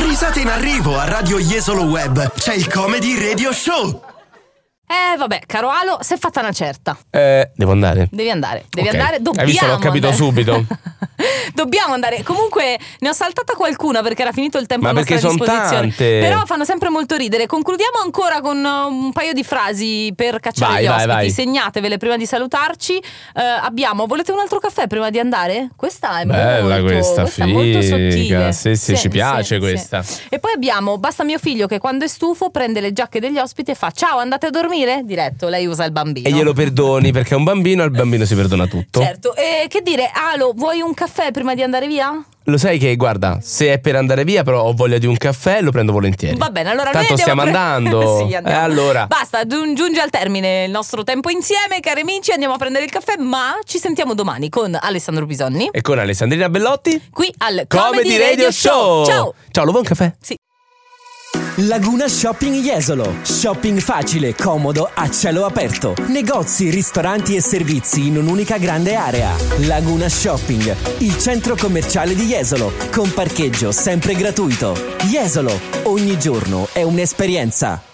Risate in arrivo a Radio Jesolo Web. C'è il Comedy Radio Show. Vabbè, caro Alo, si è fatta una certa. Devo andare? Devi andare, Okay. dobbiamo. Hai visto, l'ho capito andare. subito. Dobbiamo andare. Comunque ne ho saltata qualcuna perché era finito il tempo Ma a nostra perché son disposizione. tante. Però fanno sempre molto ridere. Concludiamo ancora con un paio di frasi per cacciare Vai, gli vai, ospiti. vai. Segnatevele prima di salutarci. Abbiamo, volete un altro caffè prima di andare? Questa è Bella molto, questa, è molto sottile. Sì, ci piace questa. Sì. E poi abbiamo Basta mio figlio che quando è stufo prende le giacche degli ospiti e fa: ciao, andate a dormire? Diretto, lei usa il bambino. E glielo perdoni perché è un bambino, al bambino si perdona tutto. Certo. E che dire, Alo, vuoi un caffè prima di andare via? Lo sai che, guarda, se è per andare via, però ho voglia di un caffè, lo prendo volentieri. Va bene, allora tanto noi stiamo andando. Sì, andiamo. Allora. Basta, giunge al termine il nostro tempo insieme, cari amici. Andiamo a prendere il caffè, ma ci sentiamo domani con Alessandro Bisonni E con Alessandrina Bellotti qui al Comedy Radio Show. Ciao. Ciao, lo vuoi un caffè? Sì. Laguna Shopping Jesolo. Shopping facile, comodo, a cielo aperto. Negozi, ristoranti e servizi in un'unica grande area. Laguna Shopping, il centro commerciale di Jesolo, con parcheggio sempre gratuito. Jesolo, ogni giorno è un'esperienza.